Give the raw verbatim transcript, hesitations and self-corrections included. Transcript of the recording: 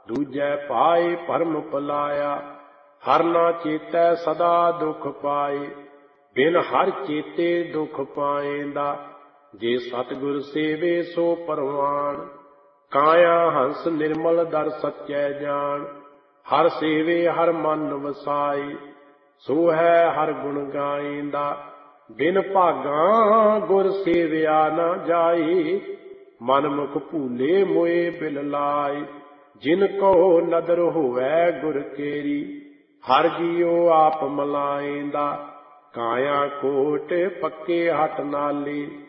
ਦੂਜੈ ਪਾਏ ਭਰਮ ਪਲਾਇਆ। ਹਰ ਨਾ ਚੇਤੈ ਸਦਾ ਦੁਖ ਪਾਏ, ਬਿਨ ਹਰ ਚੇਤੇ ਦੁਖ ਪਾਏਂਦਾ। ਜੇ ਸਤਿਗੁਰ ਸੇਵੇ ਸੋ ਪਰਵਾਣ, ਕਾਇਆ ਹੰਸ ਨਿਰਮਲ ਦਰ ਸੱਚੈ ਜਾਣ। ਹਰ ਸੇਵੇ ਹਰ ਮਨ ਵਸਾਈ, ਸੋ ਹੈ ਹਰ ਗੁਣ ਗਾਏਂਦਾ। ਬਿਨ ਭਾਗਾਂ ਗੁਰ ਸੇਵਿਆ ਨਾ ਜਾਈ, ਮਨ ਮੁਖ ਭੂਲੇ ਮੋਏ ਬਿਲ ਲਾਈ। ਜਿਨ ਕੋ ਨਦਰ ਹੋਵੈ ਗੁਰ ਕੇਰੀ, ਹਰ ਜੀਉ ਆਪ ਮਲਾਏਂਦਾ। ਕਾਇਆ ਕੋਟ ਪੱਕੇ ਹੱਟ ਨਾਲੀ,